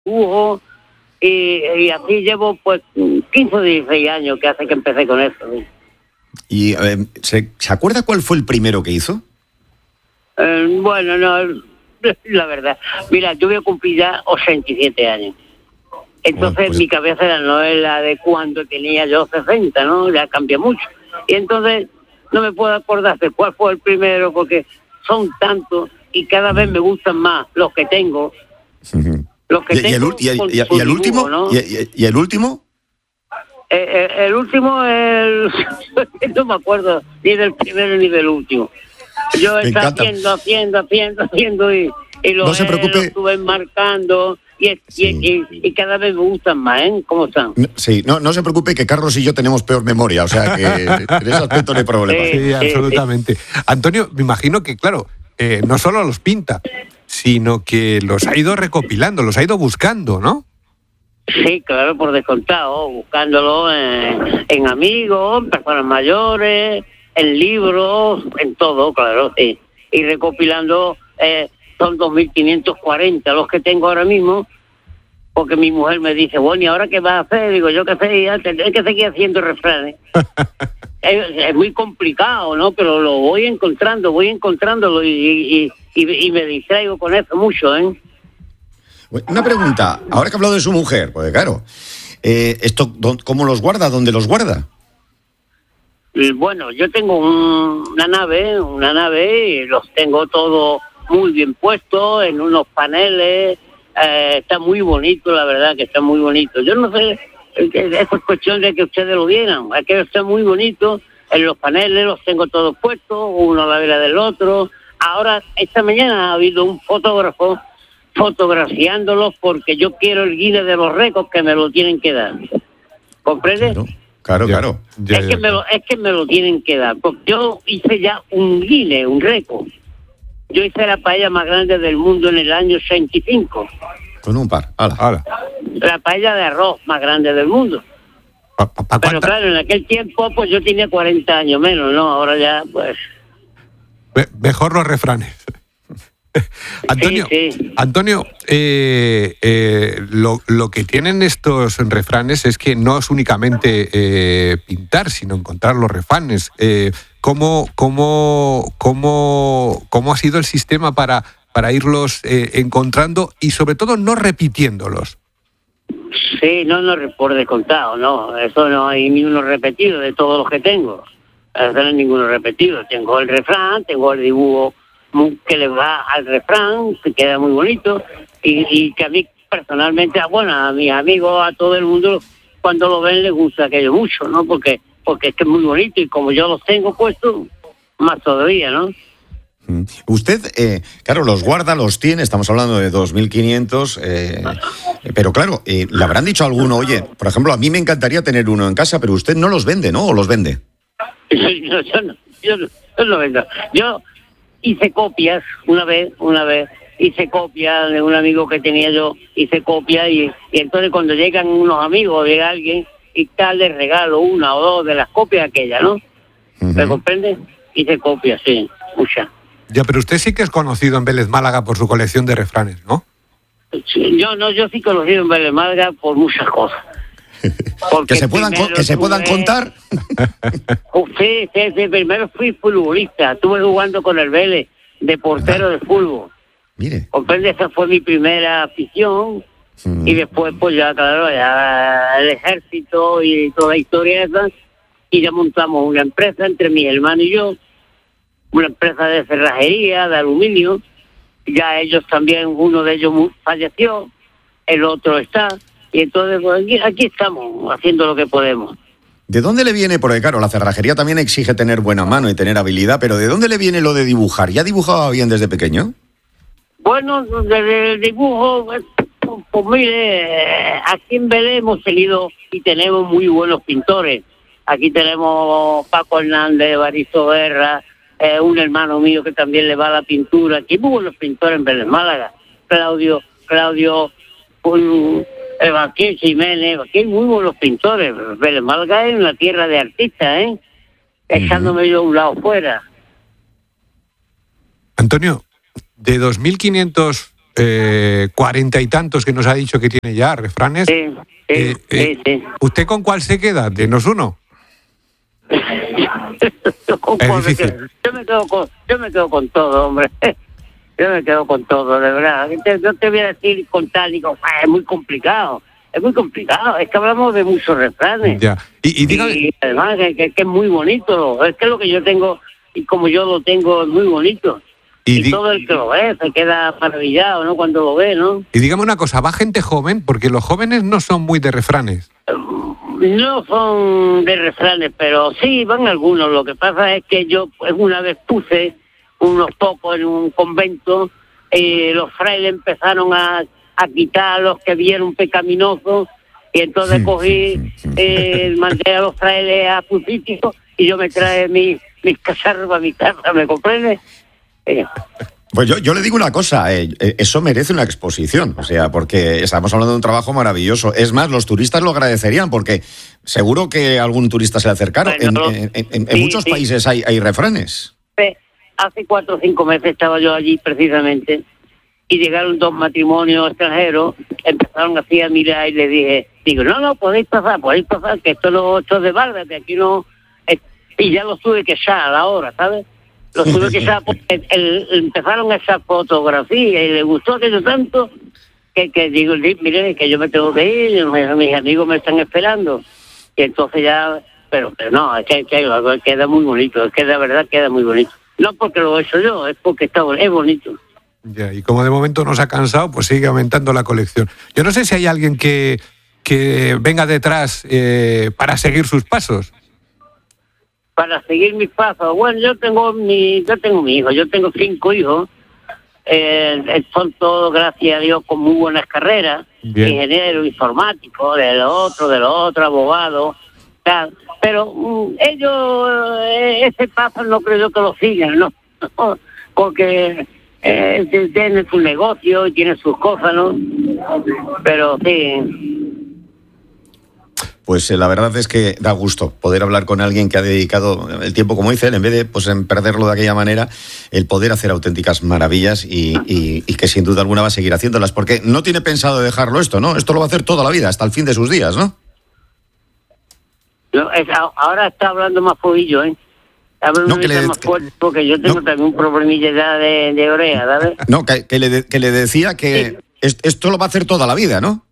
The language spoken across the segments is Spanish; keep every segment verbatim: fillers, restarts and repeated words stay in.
dibujo, y, y así llevo pues quince o dieciséis años que hace que empecé con eso. ¿Y eh, ¿se, ¿se acuerda cuál fue el primero que hizo? Eh, bueno, no, la verdad. Mira, yo voy a cumplir ya ochenta y siete años. Entonces Bueno, pues... mi cabeza ya no es la de cuando tenía yo sesenta, ¿no? Ya cambia mucho. Y entonces no me puedo acordar de cuál fue el primero, porque son tantos y cada vez me gustan más los que tengo. Uh-huh. Los que ¿Y, tengo y, el, y, el, y, el, con, y el dibujo, último? ¿no? ¿Y, y, ¿Y el último? Eh, eh, el último, el... no me acuerdo ni del primero ni del último. Yo me estaba encanta. haciendo, haciendo, haciendo, haciendo y, y lo, no se preocupe. lo estuve marcando y, sí. y, y, y cada vez me gustan más, ¿eh? ¿Cómo están? No, sí, no, no se preocupe que Carlos y yo tenemos peor memoria, o sea que en ese aspecto no hay problema. Sí, sí, absolutamente. Sí. Antonio, me imagino que, claro, eh, no solo los pinta, sino que los ha ido recopilando, los ha ido buscando, ¿no? Sí, claro, por descontado, buscándolo en, en amigos, en personas mayores, en libros, en todo, claro, sí. Y recopilando, eh, son dos mil quinientos cuarenta los que tengo ahora mismo, porque mi mujer me dice, bueno, ¿y ahora qué vas a hacer? Digo, yo qué sé, ya tendré que seguir haciendo refranes. es, es muy complicado, ¿no? Pero lo voy encontrando, voy encontrándolo y, y, y, y me distraigo con eso mucho, ¿eh? Una pregunta, ahora que ha hablado de su mujer, pues claro, eh, esto, ¿cómo los guarda? ¿Dónde los guarda? Bueno, yo tengo un, una nave, una nave y los tengo todos muy bien puestos en unos paneles, eh, está muy bonito, la verdad que está muy bonito. Yo no sé, es cuestión de que ustedes lo vieran, es que está muy bonito, en los paneles los tengo todos puestos, uno a la vera del otro. Ahora, esta mañana ha habido un fotógrafo fotografiándolos porque yo quiero el Guinness de los récords que me lo tienen que dar. ¿Comprende? Claro, claro. Ya, claro. Ya, es, ya, que me lo, es que me lo tienen que dar. Porque yo hice ya un Guinness, un récord. Yo hice la paella más grande del mundo en el año ochenta y cinco. Con un par. ¡Hala! ¡Hala! La paella de arroz más grande del mundo. Pa, pa, pa, Pero claro, en aquel tiempo pues yo tenía cuarenta años menos, ¿no? Ahora ya pues... Me, mejor los refranes. Antonio, sí, sí. Antonio eh, eh, lo, lo que tienen estos refranes es que no es únicamente eh, pintar, sino encontrar los refranes. Eh, ¿cómo, cómo, cómo, ¿Cómo ha sido el sistema para, para irlos eh, encontrando y sobre todo no repitiéndolos? Sí, no, no por descontado, no. Eso no hay ni uno repetido de todos los que tengo. Eso no hay ninguno repetido. Tengo el refrán, tengo el dibujo que le va al refrán, que queda muy bonito, y, y que a mí personalmente, bueno, a mis amigos, a todo el mundo, cuando lo ven les gusta aquello mucho, ¿no? Porque porque es que es muy bonito y como yo los tengo puestos, más todavía, ¿no? Usted, eh, claro, los guarda, los tiene, estamos hablando de dos mil quinientos, eh, pero claro, eh, le habrán dicho a alguno, oye, por ejemplo, a mí me encantaría tener uno en casa, pero usted no los vende, ¿no? ¿O los vende? yo, yo, no, yo, no, yo no vendo. Yo hice copias una vez, una vez, hice copias de un amigo que tenía yo, hice copias y, y entonces cuando llegan unos amigos, llega alguien y tal, les regalo una o dos de las copias aquellas, ¿no? Uh-huh. ¿Me comprende? Hice copias, sí, muchas. Ya, pero usted sí que es conocido en Vélez Málaga por su colección de refranes, ¿no? Sí, yo no, yo sí conocido en Vélez Málaga por muchas cosas. que se puedan co- que se tuve... puedan contar. uh, sí, sí, sí, primero fui futbolista, estuve jugando con el Vélez de portero de fútbol. Mire. Comprende, esa fue mi primera afición. Mm. Y después pues ya claro, ya el ejército y toda la historia esa, y ya montamos una empresa entre mi hermano y yo, una empresa de cerrajería, de aluminio. Ya ellos también, uno de ellos falleció, el otro está. Y entonces, pues, aquí, aquí estamos, haciendo lo que podemos. ¿De dónde le viene? Porque claro, la cerrajería también exige tener buena mano y tener habilidad, pero ¿de dónde le viene lo de dibujar? ¿Ya dibujaba bien desde pequeño? Bueno, desde el dibujo, pues, pues mire, aquí en Vélez hemos tenido y tenemos muy buenos pintores. Aquí tenemos Paco Hernández, Baristo Guerra, eh, un hermano mío que también le va a la pintura. Aquí hay muy buenos pintores en Vélez Málaga. Claudio, Claudio... Un, Aquí Jiménez, aquí hay muy buenos pintores. Vélez Málaga es una tierra de artistas, ¿eh? Echándome yo a un lado fuera. Antonio, de dos mil quinientos eh, cuarenta y tantos que nos ha dicho que tiene ya, refranes. Sí, sí, eh, sí, eh, sí. ¿Usted con cuál se queda? Denos uno. Es difícil. Yo me quedo con, yo me quedo con todo, hombre. Yo me quedo con todo, de verdad. Yo te voy a decir con tal y con, es muy complicado. Es muy complicado. Es que hablamos de muchos refranes. Ya. Y, y, dígame... y además que, que, que es muy bonito. Es que lo que yo tengo y como yo lo tengo es muy bonito. Y, y di... todo el que lo ve se queda maravillado, ¿no? Cuando lo ve, ¿no? Y dígame una cosa, ¿va gente joven? Porque los jóvenes no son muy de refranes. No son de refranes, pero sí van algunos. Lo que pasa es que yo una vez puse unos pocos en un convento y los frailes empezaron a, a quitar a los que vieron pecaminosos y entonces sí, cogí, sí, sí. Eh, mandé a los frailes a su sitio y yo me traje mis, mis cacharros a mi casa, ¿me comprende? Eh. Pues yo, yo le digo una cosa, eh, eso merece una exposición, o sea, porque estamos hablando de un trabajo maravilloso. Es más, los turistas lo agradecerían, porque seguro que algún turista se le acercaron. Bueno, en, en, en, en sí, muchos sí. países hay, hay refranes. Hace cuatro o cinco meses estaba yo allí precisamente y llegaron dos matrimonios extranjeros, empezaron así a mirar y le dije, digo, no, no, podéis pasar, podéis pasar, que esto no esto es de barba, que aquí no... Y ya lo tuve que echar a la hora, ¿sabes? Lo tuve que echar porque el, el, empezaron esa fotografía y le gustó aquello tanto que, que digo, mire, que yo me tengo que ir, mis, mis amigos me están esperando. Y entonces ya, pero, pero no, es que, que queda muy bonito, es que de verdad queda muy bonito. No porque lo he hecho yo, es porque está, es bonito. Ya, y como de momento nos ha cansado, pues sigue aumentando la colección. Yo no sé si hay alguien que, que venga detrás eh, para seguir sus pasos. Para seguir mis pasos. Bueno, yo tengo mi, yo tengo mi hijo, yo tengo cinco hijos. Eh, son todos, gracias a Dios, con muy buenas carreras. Bien. Ingeniero, informático, de lo otro, de lo otro, abogado, tal. Pero um, ellos, eh, ese paso no creo yo que lo sigan, ¿no? Porque eh, tienen su negocio y tienen sus cosas, ¿no? Pero sí... Pues eh, la verdad es que da gusto poder hablar con alguien que ha dedicado el tiempo, como dice él, en vez de pues, en perderlo de aquella manera, el poder hacer auténticas maravillas y, y, y que sin duda alguna va a seguir haciéndolas, porque no tiene pensado dejarlo esto, ¿no? Esto lo va a hacer toda la vida, hasta el fin de sus días, ¿no? No, es, ahora está hablando más fobillo, ¿eh? Habla no, que le, más fuerte, porque yo tengo no, también un problemilla ya de, de oreja, ¿sabes? No, que, que, le, que le decía que sí. Esto lo va a hacer toda la vida, ¿no?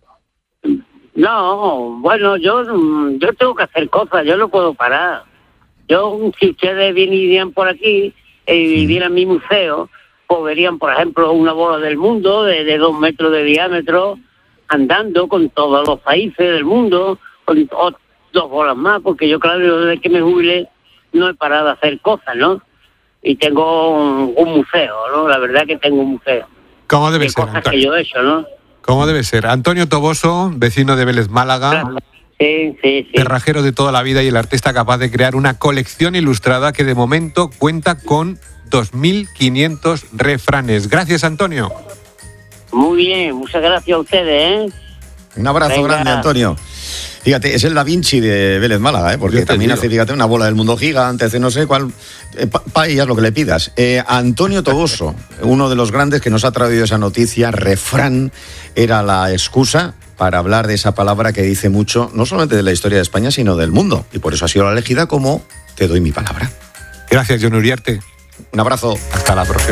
No, bueno, yo yo tengo que hacer cosas, yo no puedo parar. Yo, si ustedes vinieran por aquí y vieran mi museo, pues verían, por ejemplo, una bola del mundo de, de dos metros de diámetro, andando con todos los países del mundo, con oh, dos bolas más, porque yo, claro, desde que me jubilé no he parado a hacer cosas, ¿no? Y tengo un, un museo, ¿no? La verdad que tengo un museo. ¿Cómo debe de ser, cosas Antonio? Que yo he hecho, ¿no? ¿Cómo debe ser? Antonio Toboso, vecino de Vélez Málaga, sí, sí, sí. cerrajero de toda la vida y el artista capaz de crear una colección ilustrada que de momento cuenta con dos mil quinientos refranes. Gracias, Antonio. Muy bien, muchas gracias a ustedes, ¿eh? Un abrazo Venga. grande, Antonio. Fíjate, es el Da Vinci de Vélez Málaga, ¿eh? Porque también digo. hace, fíjate, una bola del mundo gigante, hace no sé cuál, eh, paellas, lo que le pidas. Eh, Antonio Toboso, uno de los grandes que nos ha traído esa noticia, refrán, era la excusa para hablar de esa palabra que dice mucho, no solamente de la historia de España, sino del mundo. Y por eso ha sido la elegida como Te doy mi palabra. Gracias, John Uriarte. Un abrazo. Hasta la próxima.